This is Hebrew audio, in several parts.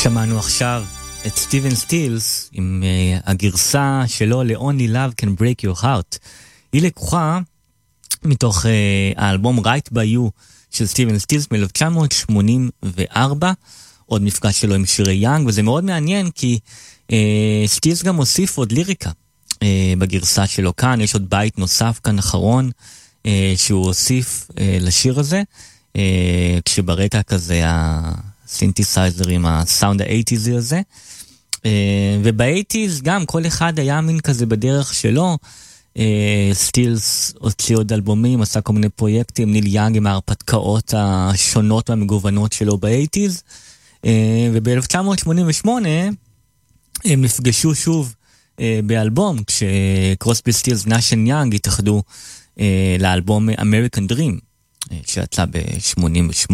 שמענו עכשיו את סטיבן סטילס עם הגרסה שלו ל-Only Love Can Break Your Heart. היא לקוחה מתוך האלבום Right By You של סטיבן סטילס מ-1984, עוד מפגש שלו עם שירי יאנג, וזה מאוד מעניין כי סטילס גם הוסיף עוד ליריקה בגרסה שלו כאן. יש עוד בית נוסף כאן אחרון שהוא הוסיף לשיר הזה, כשברקע כזה הסינתסייזר עם הסאונד ה-80s הזה, וב-80s גם כל אחד היה מין כזה בדרך שלו. סטילס הוציא עוד אלבומים, עשה כל מיני פרויקטים, ניל יאנג עם ההרפתקאות השונות והמגוונות שלו ב-80s, וב-1988 הם נפגשו שוב באלבום, כשקרוסבי סטילס נאשן יאנג התאחדו לאלבום American Dream שיצא ב-88,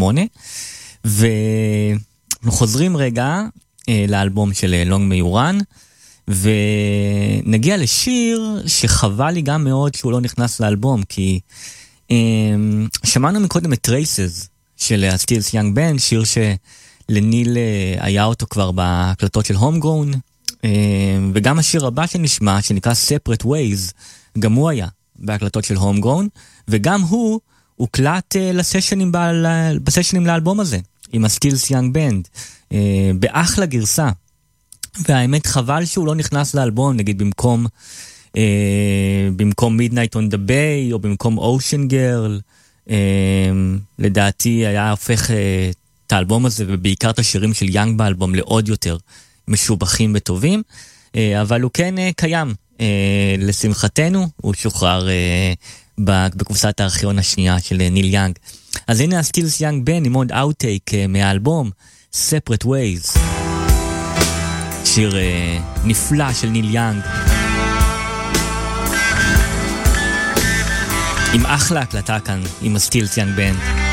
ואנחנו חוזרים רגע לאלבום של לונג מיורן, ונגיע לשיר שחבל לי גם מאוד שהוא לא נכנס לאלבום, כי שמענו מקודם את Traces של הסטילס יאנג בנד, שיר שלניל היה אותו כבר בהקלטות של Homegrown, וגם השיר הבא שנשמע שנקרא Separate Ways גם הוא היה בהקלטות של Homegrown, וגם הוא הוקלט בסשנים לאלבום הזה עם הסטילס יאנג בנד באחלה גרסה. והאמת חבל שהוא לא נכנס לאלבום, נגיד במקום Midnight on the Bay או במקום Ocean Girl. לדעתי היה הופך את האלבום הזה ובעיקר את השירים של יאנג באלבום לעוד יותר משובחים וטובים, אבל הוא כן קיים לשמחתנו, הוא שוחרר בקופסת הארכיון השנייה של ניל יאנג. אז הנה הסטילס יאנג בן עם עוד אאוטטייק מהאלבום Separate Ways, שיר נפלא של ניל יאנג עם אחלה הקלטה כאן עם הסטילס יאנג בנד.